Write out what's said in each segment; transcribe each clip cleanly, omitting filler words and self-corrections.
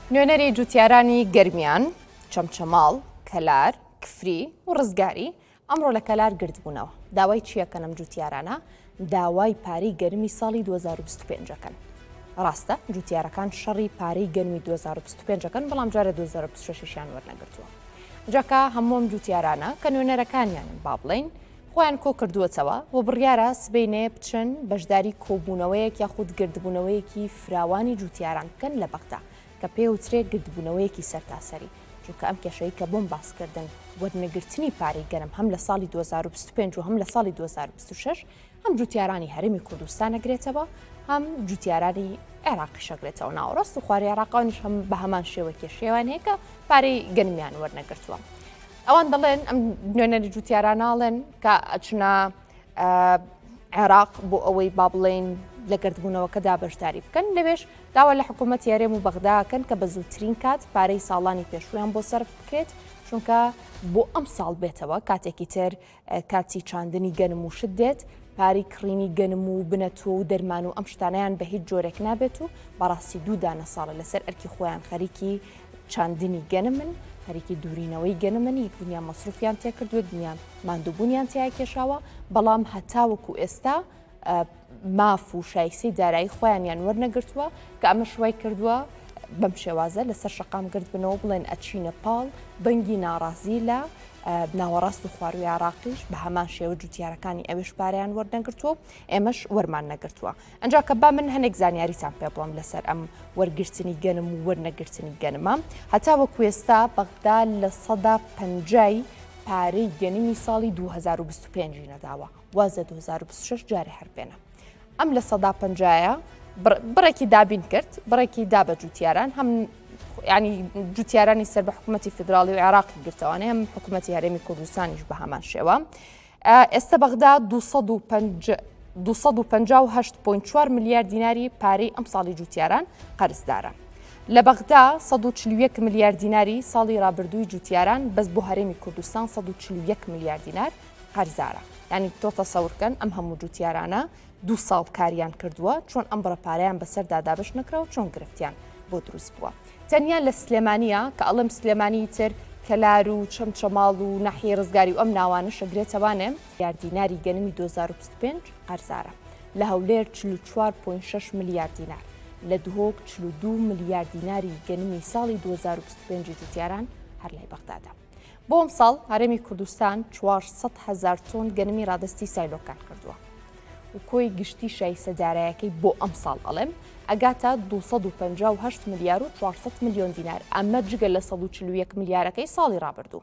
نوێنەری جوتیارانی گەرمیان، چەمچەماڵ، کەلار، کفری و ڕزگاری ئەمڕۆ لە کەلار گردبوونەوە. داوای چیەکەن ئەم جوتیارانە؟ داوای پارەی گەرمی ساڵی 2025ەکەن. ڕاستە جوتیارەکان شەڕی پارەی گەرمی 2025ەکەن، بەڵام جارە 2026یان وەرنەگرتووە. جاکە هەموو ئەم جوتیارانە کە نوێنەرەکانیان با بڵین خۆیان کۆ کردووەتەوە و بڕیارە سبەینێ بچن بەشداری کۆبوونەوەیەک یاخود گردبوونەوەیەکی فراوانی جوتیاران بکەن لە بەغدا کە پێوترێ گردبوونەوەیەکی سەرتاسەری، چونکە ئەم کێشەی کە بۆم باسکردن وەرنەگرتنی پارەی گەرم هەم لە ساڵی 2025 و هەم لە ساڵی 2026 هەم جوتیارانی هەرێمی کوردستان ئەگرێتەوە، هەم جوتیارانی عێراقی شەگرێتەوە ناوەڕاست و خواری عێراقیش هەم بە هەمان شێوە کێشەیەوان هەیە کە پارەی گەرمیان وەرنەگرتووە. ئەوان دەڵێن ئەم نوێنەری جوتیاراناڵێن کە ئەچنە عێراق بۆ ئەوەی با بڵێن لە گردبوونەوەکەدا بەشداری بکەن، لەوێش داوا لە حکوومەتی هەرێم و بەغداکەن کە بە زووترین کات پارەی ساڵانی پێشویان بۆ سەرف بکرێت، چونکە بۆ ئەم ساڵ بێتەوە کاتێکی تر کاتی چاندنی گەنم و شت دێت، پارەی کڕینی گەنم و بنەتۆ و دەرمان و ئەم شتانیان بە هیچ جۆرێک نابێت و بەڕاستی دوو دانە ساڵە لەسەر ئەرکی خۆیان خەریکی چاندنی گەنمن، خەریکی دوورینەوەی گەنمنی دنیا مەسروفیان تێکردووە، دنیا ماندووبوونیان تیا کێشاوە، بەڵام هەتاوەکو ئێستا ماف و شایسەی دارایی خۆیانیان وەرنەگرتووە کە ئەمە شوای کردووە بەم شێوازە لەسەر شەقام گرت بنەوە بڵێن ئەچینە پاڵ بەنگی ناڕازی لە ناوەڕاست و خواروی عێراقیش بە هەمان شێوە جوتیارەکانی ئەوێش پارەیان وەرنەگرتووە، ئێمەش وەرمان نەگرتووە. ئەنجا کە با من هەنێک زانیاریتان پێ بڵم لەسەر ئەم وەرگرتنی گەنم و وەرنەگرتنی گەنمە. هەتاوەکو ئێستا بەغدا لە 150 پارەی گەنمی ساڵی 2025 نەداوە، وازە 2026 جارێ هەربێنە. ئەم لە 150 بڕێکی دابین کرد، بڕێکی دا بە جوتیاران، هەم ینی جوتیارانی سەر بە حکوومەتی فدراڵی و عێراقی گرتەوەنێ، هەم حکوومەتی هەرێمی کوردستانیش بە هەمان شێوە. ئێستا بەغدا 258.4 میلیارد دیناری پارەی ئەم ساڵی جوتیاران قەرزدارە. لە بەغدا 141 میلیارد دیناری ساڵی ڕابردووی جوتیاران بەس بۆ هەرێمی کوردستان 141 میلیارد دینار قەرزدارە. ینی تۆ تەسەورکەن ئەم هەموو جوتیارانە 2 ساڵ کاریان کردووە چۆن ئەم بڕەپارەیان بەسەر دادابش نەکراوە، چۆن گرفتیان بۆ دروست بووە. تەنیا لە سلێمانیە کە ئەڵم سلێمانی تر کەلار و چەمچەماڵ و ناحیە ڕزگاری و ئەم ناوانە شەگرێتەوانێ میلیارد دیناری گەنمی 2025 قەرزارە، لە هەولێر 44.6 میلیارد دینار، لە دهۆک 42 میلیارد دیناری گەنمی ساڵی 2025 جوتیاران هەر لای بەغدادا. بۆ ئەم ساڵ هەرێمی کوردستان 400,000 تۆن گەنمی ڕادستی سایلۆکان کردووە و کۆی گشتی شایسەدارایەکەی بۆ ئەم ساڵ ئەڵێم ئەگاتە 258 میلیار و 400 میلیۆن دینار، ئەمە جگە لە 141 میلیارەکەی ساڵی ڕابردوو.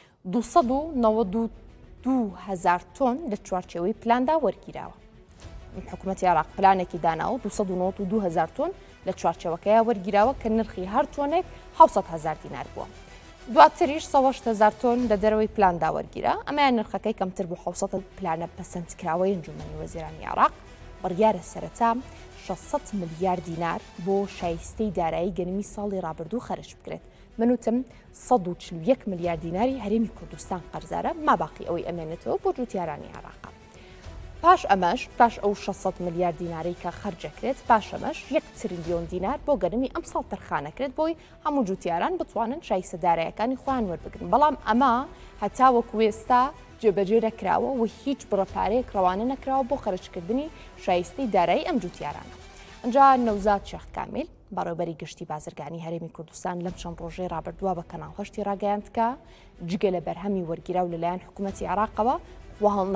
292,000 تۆن لە چوارچێوەی پلاندا وەرگیراوە. حکوومەتی عێراق پلانێکی داناوە 292,000 تۆن لە چوارچێوەکەیە وەرگیراوە کە نرخی هەر تۆنێک 700,000 دینار بووە. دواتریش 180,000 تۆن لە دەرەوەی پلاندا وەرگیرا، ئەمایان نرخەکەی کەمتر بۆ 600 پلانە پەسەندکراوەی ئەنجومەنی وەزیرانی عێراق بڕیارە سەرەتا 600 میلیارد دینار بۆ شایستەی دارایی گەنمی ساڵی ڕابردوو خەرج بکرێت. منوتم 141 میلیارد دیناری هەرێمی کوردستان قەرزارە، ماباقی ئەوەی ئەمێنێتەوە بۆ جوتیارانی عێراق. پاش ئەمەش پاش ئەو 600 میلیارد دیناری کە خەرجەکرێت، پاش ئەمەش 1 تریلیۆن دینار بۆ گەنمی ئەم ساڵ تەرخانەکرێت بۆی هەموو جوتیاران بتوانن شایسەدارایەکانی خۆیان وەربگرن، بەڵام ئەمە هەتاوەکو ئێستا جێبەجێ نەکراوە و هیچ بڕەپارەیەک ڕەوانە نەکراوە بۆ خەرجکردنی شایستەی دارایی ئەم جوتیارانە. ئەنجا نەوزاد شێخ کامیل بەڕێوەبەری گشتی بازرگانی هەرێمی کوردستان لەم چەند ڕۆژەی ڕابردووە بە کەناڵ هەشتی ڕاگەیاند کە جگە لە بەرهەمی وەرگیراو لەلایەن حکوومەتی عێراقەوە